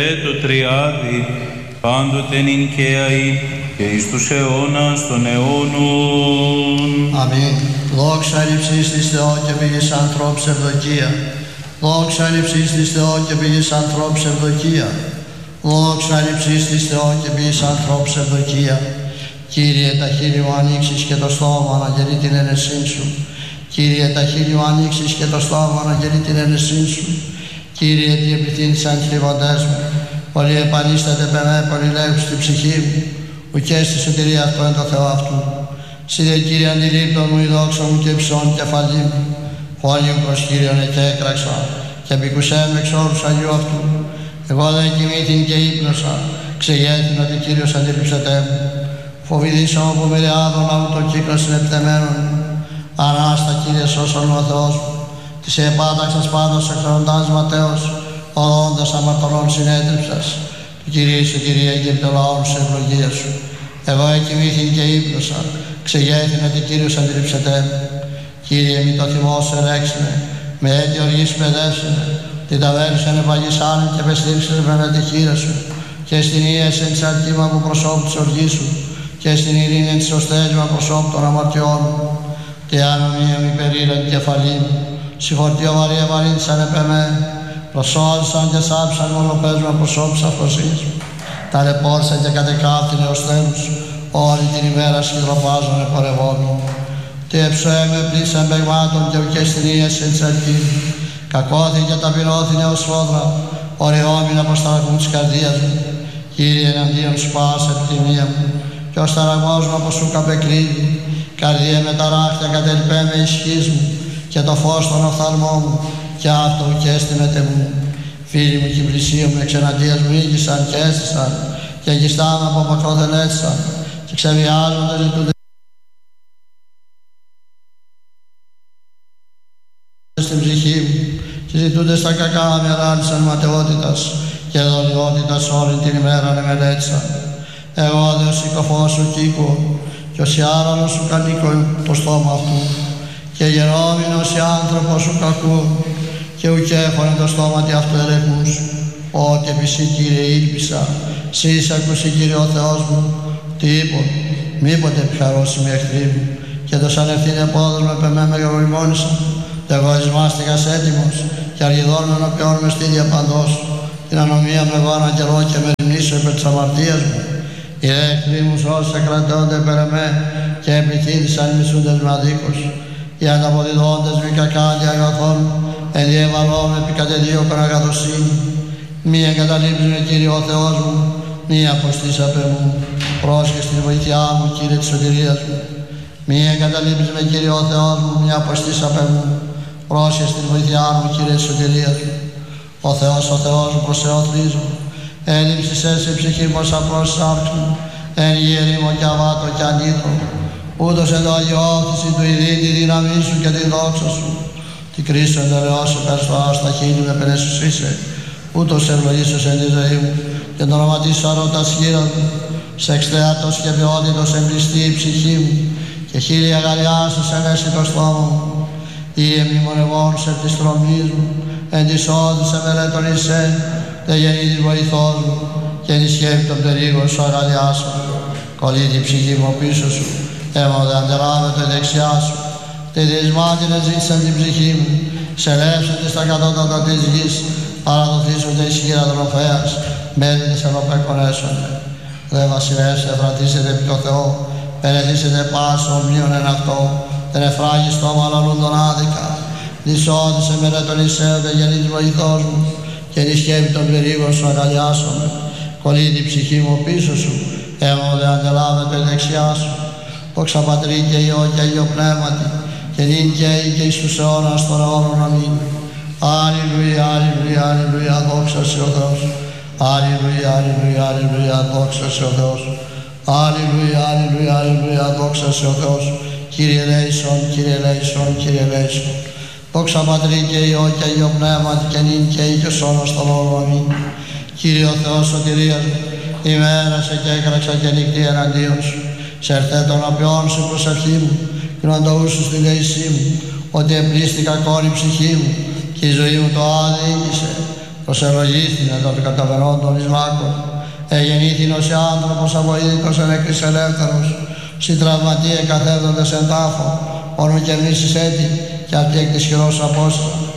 Το τριάδι πάντοτε νυν και αεί και εις τους αιώνας των αιώνων. Αμήν. Δόξα ύψης της Θεό και πηγής ανθρώπους ευδοκία. Δόξα ύψης της Θεό και πηγής ανθρώπους ευδοκία. Δόξα ύψης της Θεό και πηγής ανθρώπους ευδοκία. Κύριε, τα χείλη μου ανοίξεις και το στόμα αναγγελεί την αίνεσή σου. Κύριε, τα χείλη μου ανοίξεις και το στόμα αναγγελεί την αίνεσή σου. Κύριε, τι επιθύμησαν οι θλιβοντές μου. Πολύ επανίσταται πεμέ, πολύ λέγουν στη ψυχή μου. Ουκέ στη σωτηρία αυτό είναι το Θεό αυτού. Συ Κύριε αντιλήπτον μου η δόξα μου και ψών κεφαλή μου. Όλοι μου προς Κύριον και έκραξα και επικουσέ με εξ όρους Αγίου αυτού. Εγώ δεν κοιμήθην και ύπνωσα, ξεγέθην ότι Κύριος αντιλήψεται μου. Φοβηθήσα από μοιραιάδων από το κύκλο συνεπτεμένων μου. Ανάστα Κύριε σώσον ο Θεός μου. Της επάταξας πάντως εκθροντάς ματέως, οδόντας αμαρτωλών συνέτριψας. Του Κυρίου Κύριε και το λαό σου ευλογία σου. Εγώ εκοιμήθην και ύπνωσα, ξεγέθην ότι Κύριος αντιλήψεται μου. Κύριε, μη το θυμό σου ελέξινε, με έτη οργής παιδεύσινε, την ταβέρνησαν επαγισάνη και πεστήριξε με τη χείρα σου, και στην ίεσεν της αρκήμα που προσώπου της οργής σου, και στην ειρήνη της οστέσμα προσώπου των αμαρτιών μου. Τι ανομία μη περίλαν κεφαλή μου, συγχωρτίο βαρύ ευαρύνθησαν επεμέ, προσώδησαν και σάψαν μονοπέσμα προσώπους αφροσύνης μου. Ταλαιπώρησαν και κατεκάφτην έως τέλους, όλη την ημέρα σχηδροφάζων επορευόμενοι. Τι εψοέμε πλήσαν παιγμάτων και ουκέ στην ίεση της αρκής μου. Κακόθη και ταπεινώθην έως σφόδρα, οριόμην αποσταραγμού της καρδίας μου. Κύριε, εναντίον σου πάσα επιθυμία μου, και ο σταραγμός μου από σου καπεκρύβει. Καρδία με τα ράχτια κατελπέ με ισχύς μου, και το φως των οφθαλμών μου, και αυτό ουκέστημετε μου. Φίλοι μου και πλησίοι μου εξ εναντίας μου ήγησαν και έστησαν, και αγιστάν από πακρόθεν έστησαν, και ξεβιάζονται ζητούνται στην ψυχή μου, και ζητούνται στα κακά με ράλισαν ματαιότητας και δολιότητας όλη την ημέρα με μελέτησαν. Εγώ δε ο συκοφός σου κύκω, και ως ιάρανος σου κανίκω το στόμα αυτού, και γερόμηνος οι άνθρωπος σου κακού, και ουκέφωνε το στόματι αυτού ερεκούς. Ότι επί σύ Κύριε ήλπισα, σύ ακούσι Κύριε ο Θεός μου, τι είπον, μήποτε επιχαρώσει με εχθροί μου, και το σαν ευθύνη πόδος με πεμέ με γεωγημόνησαν. Και εγώ εισμάστηκας έτοιμος, και αργιδών με ενωπιών με στήδια παντός, την ανομία με εγώ αναγγελώ και με ρημνήσω υπέρ της αμαρτίας μου. Οι εχθροί μου όσοι κρατώνται υπέρ εμέ, και επιθύντησαν μισούντες με αδίκως. Οι ανταποδιδόντες μη κακά και αγαθών, ενδιεβαλώ με επικατεδίωκον αγαθοσύνη. Μη εγκαταλείψεις με Κύριε ο Θεός μου, μη αποστείς απ' μου, πρόσχε στην βοήθειά μου Κύριε της σωτηρίας μου. Μη εγκαταλείψεις με Κύριε ο Θεός μου, μη αποστείς απ' μου, πρόσχε στην βοήθειά μου Κύριε της σωτηρίας μου. Ο Θεός μου προς εωθρίζω, έλειψης έσαι ψυχή πως απρός άρξ μου, εν γερήμο και αβάτο και ανίδρο. Ούτως εν το αγιώθηση του ειδεί τη δύναμή σου και τη δόξα σου. Τι Κρίστο εντελεώσαι περσφάω στα χείλη με πενέσους είσαι. Ούτως ευλογήσος εν τη ζωή μου και το όνομα της αρώντας χείρα μου. Σε εξθέατος και ποιότητος εμπληστεί η ψυχή μου και χίλια αγαλιάσως ενέσει το στόμα μου. Ή εμνημονευόνους επ' της τρομής μου, εν της όδης εμελέτων εισέ, δε γεννήτης βοηθός μου και ενισχύει τον περίγον σου αγαλιάσω. Κολλεί την ψυχή μου πίσω σου, έμοδε αντελάβετο η δεξιά σου. Τη δυσμάτινε ζήτησαν την ψυχή μου, σε ρεύσονται στα κατώτατα της γης, παραδοθήσονται ισχύρα τροφέας, μέλητες ενωπεκονέσονται. Δε βασιλεύσε, εφρατήσετε επί το Θεό, περαιτήσετε πάσο ομοίων εν αυτό, δεν εφράγει στόμα λαλούν τον άδικα. Δυσώδησε με ρε τον Ισαίο, δε γεννής βοηθός μου, και ενισχύει τον πληρήγον σου αγαλιάσομαι. Κολλεί την ψυχή μου πίσω σου, έμοδε αντελάβετο η δεξιά σου. Δόξα Πατρί και Υιό και Αγίο Πνεύματι, και νυν και ή και εις τους αιώνας των αιώνων. Αμήν. Αλληλούια, αλληλούια, αλληλούια, δόξα σε ο Θεός. Αλληλούια, αλληλούια, αλληλούια, δόξα σε ο Θεός. Αλληλούια, αλληλούια, αλληλούια, δόξα σε ο Θεός. Κύριε ελέησον, Κύριε ελέησον, Κύριε ελέησον. Δόξα Πατρί και Υιό και Αγίο Πνεύματι, και νυν και ή και εις αιώνας των αιώνων. Αμήν. Κύριε ο Θεός σωτηρίας μου, ημέρασε και έκραξα και νυχτή εναντίον σου. Σε ερθέ των απειών σου προσευχή μου, κοινοντοούσου στη λαίσή μου, ότι επλήστηκα κόρη ψυχή μου, και η ζωή μου το άδει ήγησε. προσελογίστην εδώ του καταβαινόντων εις μάκων, εγεννήθην ως άνθρωπος αβοήθητος ενεκρής ελεύθερος, συ τραυματίε καθέδοντες εν τάφο, όρμη και μνήσης έτη, και αυτή εκ της χειρός απόστα.